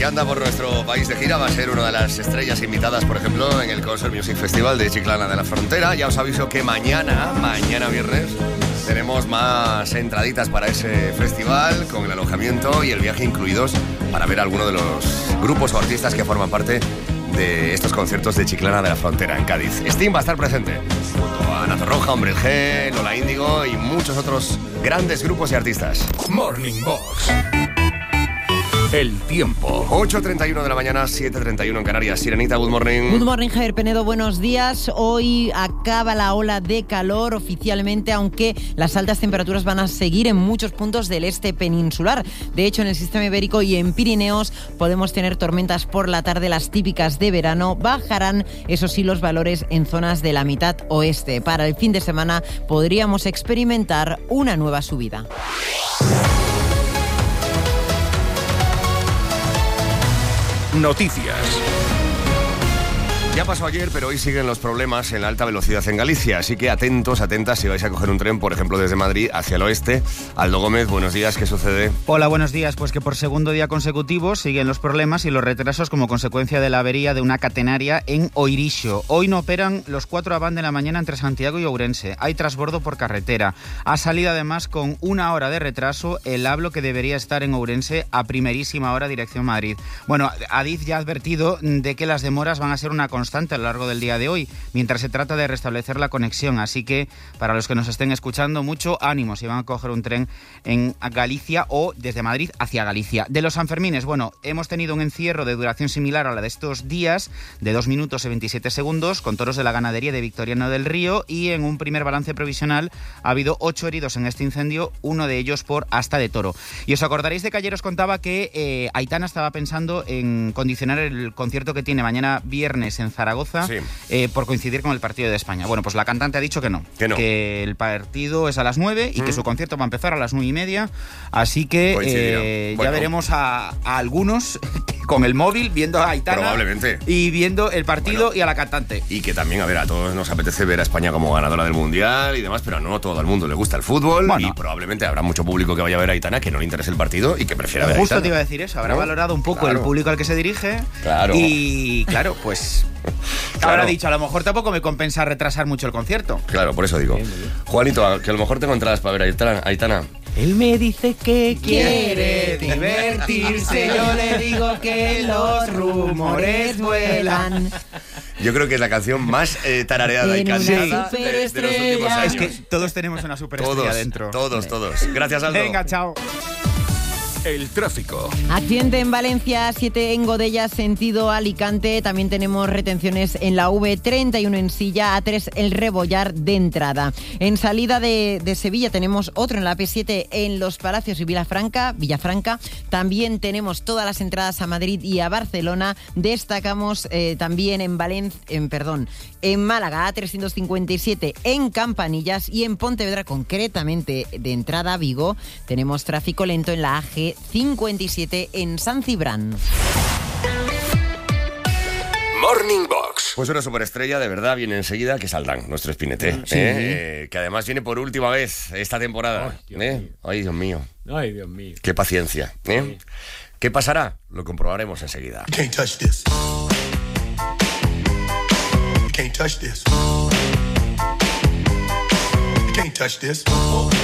que anda por nuestro país de gira, va a ser una de las estrellas invitadas, por ejemplo, en el Concert Music Festival de Chiclana de la Frontera. Ya os aviso que mañana viernes, tenemos más entraditas para ese festival, con el alojamiento y el viaje incluidos, para ver a alguno de los grupos o artistas que forman parte de estos conciertos de Chiclana de la Frontera en Cádiz. Steam va a estar presente, junto a Nato Roja, Hombre G, Lola Índigo y muchos otros grandes grupos y artistas. Morning Box. El tiempo. 8:31 de la mañana, 7:31 en Canarias. Sirenita, good morning. Good morning, Javier Penedo, buenos días. Hoy acaba la ola de calor oficialmente, aunque las altas temperaturas van a seguir en muchos puntos del este peninsular. De hecho, en el sistema ibérico y en Pirineos podemos tener tormentas por la tarde, las típicas de verano. Bajarán, eso sí, los valores en zonas de la mitad oeste. Para el fin de semana podríamos experimentar una nueva subida. Noticias. Ya pasó ayer, pero hoy siguen los problemas en la alta velocidad en Galicia, así que atentos, atentas si vais a coger un tren, por ejemplo, desde Madrid hacia el oeste. Aldo Gómez, buenos días, ¿qué sucede? Hola, buenos días. Pues que por segundo día consecutivo siguen los problemas y los retrasos como consecuencia de la avería de una catenaria en Oirixo. Hoy no operan los 4 avant de la mañana entre Santiago y Ourense. Hay transbordo por carretera. Ha salido además con 1 hora de retraso el AVLO que debería estar en Ourense a primerísima hora dirección Madrid. Bueno, Adif ya ha advertido de que las demoras van a ser una constante a lo largo del día de hoy, mientras se trata de restablecer la conexión. Así que, para los que nos estén escuchando, mucho ánimo si van a coger un tren en Galicia o desde Madrid hacia Galicia. De los Sanfermines, bueno, hemos tenido un encierro de duración similar a la de estos días, de 2 minutos y 27 segundos, con toros de la ganadería de Victoriano del Río, y en un primer balance provisional ha habido 8 heridos en este incendio, uno de ellos por asta de toro. Y os acordaréis de que ayer os contaba que Aitana estaba pensando en condicionar el concierto que tiene mañana viernes en Zaragoza, sí, por coincidir con el partido de España. Bueno, pues la cantante ha dicho que no, que el partido es a las 9 y que su concierto va a empezar a las 9:30, así que ya veremos a algunos con el móvil viendo a Aitana, probablemente, y viendo el partido y a la cantante. Y que también, a ver, a todos nos apetece ver a España como ganadora del Mundial y demás, pero no a todo el mundo le gusta el fútbol, y probablemente habrá mucho público que vaya a ver a Aitana que no le interese el partido y que prefiera ver a Aitana. Justo te iba a decir eso, habrá valorado un poco el público al que se dirige, y claro, pues habrá dicho, a lo mejor tampoco me compensa retrasar mucho el concierto. Claro, por eso digo. Bien. Juanito, que a lo mejor tengo entradas para ver a Aitana. Él me dice que quiere divertirse, yo le digo que los rumores vuelan. Yo creo que es la canción más tarareada y cantada de los últimos años. Es que todos tenemos una superestrella dentro. Todos. Gracias, Aldo. Venga, chao. El tráfico. Accidente en Valencia, 7 en Godella, sentido Alicante. También tenemos retenciones en la V31 en Silla, A3 el Rebollar de entrada. En salida de Sevilla tenemos otro en la P7 en Los Palacios y Villafranca. También tenemos todas las entradas a Madrid y a Barcelona. Destacamos también en Málaga, A357 en Campanillas, y en Pontevedra, concretamente de entrada a Vigo, tenemos tráfico lento en la AG 57 en San Cibrán. Morning Box. Pues una superestrella de verdad viene enseguida, que Saldán, nuestro espinete, sí. Que además viene por última vez esta temporada. Ay, Dios mío. Ay, Dios mío. Qué paciencia. Sí. ¿Qué pasará? Lo comprobaremos enseguida. You can't touch this. You can't touch this. You can't touch this.